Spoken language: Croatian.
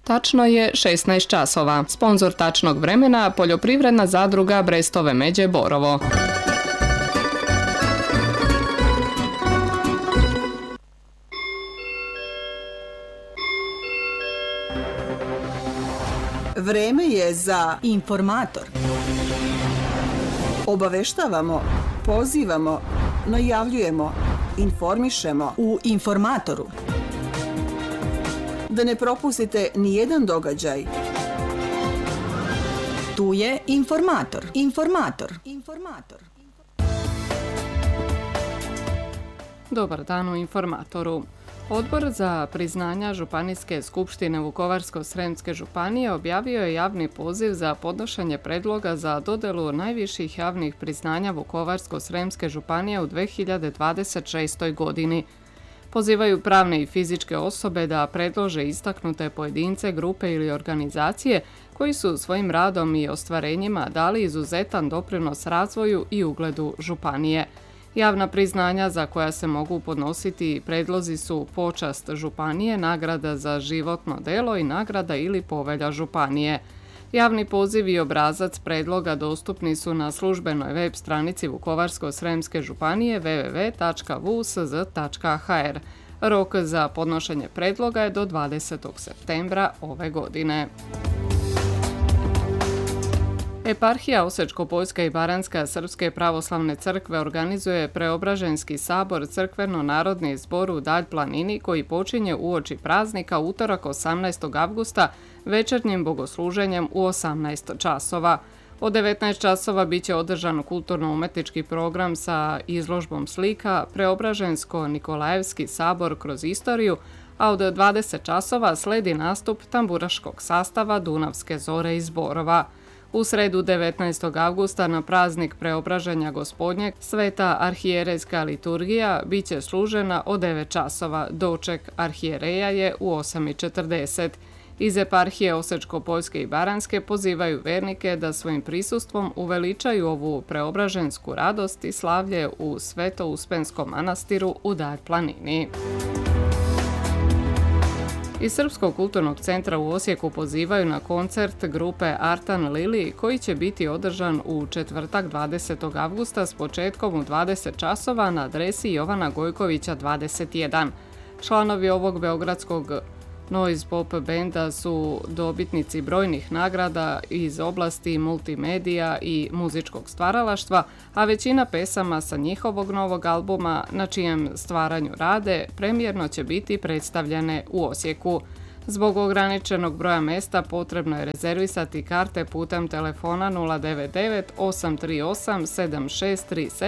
Tačno je 16 časova. Sponzor tačnog vremena poljoprivredna zadruga Brestove Međe Borovo. Vreme je za informator. Obaveštavamo, pozivamo, najavljujemo, informišemo U informatoru. da ne propustite ni jedan događaj. Tu je informator. Informator. Dobar dan u informatoru. Odbor za priznanja Županijske skupštine Vukovarsko-srijemske županije objavio je javni poziv za podnošenje predloga za dodjelu najviših javnih priznanja Vukovarsko-srijemske županije u 2026. godini. Pozivaju pravne i fizičke osobe da predlože istaknute pojedince, grupe ili organizacije koji su svojim radom i ostvarenjima dali izuzetan doprinos razvoju i ugledu županije. Javna priznanja za koja se mogu podnositi predlozi su počast županije, nagrada za životno delo i nagrada ili povelja županije. Javni poziv i obrazac predloga dostupni su na službenoj web stranici Vukovarsko-srijemske županije www.vusz.hr. Rok za podnošenje predloga je do 20. septembra ove godine. Eparhija Osječko-poljska i Baranjska Srpske pravoslavne crkve organizuje Preobraženski sabor crkveno-narodni zbor u Dalj planini koji počinje uoči praznika utorak 18. avgusta večernjim bogosluženjem u 18 časova. Od 19 časova bit će održan kulturno-umetnički program sa izložbom slika Preobražensko-Nikolajevski sabor kroz istoriju, a od 20 časova sledi nastup tamburaškog sastava Dunavske zore iz Borova. U sredu 19. avgusta na praznik Preobraženja Gospodnjeg Sveta arhijerejska liturgija bit će služena od 9 časova, doček arhijereja je u 8:40. Iz eparhije Osječko-poljske i Baranjske pozivaju vernike da svojim prisustvom uveličaju ovu preobražensku radost i slavlje u Sveto-Uspenskom manastiru u Dalj planini. Iz Srpskog kulturnog centra u Osijeku pozivaju na koncert grupe Artan Lili koji će biti održan u četvrtak 20. avgusta s početkom u 20 časova na adresi Jovana Gojkovića 21. Članovi ovog beogradskog noise pop benda su dobitnici brojnih nagrada iz oblasti multimedija i muzičkog stvaralaštva, a većina pesama sa njihovog novog albuma na čijem stvaranju rade premijerno će biti predstavljene u Osijeku. Zbog ograničenog broja mesta potrebno je rezervisati karte putem telefona 099 838 7637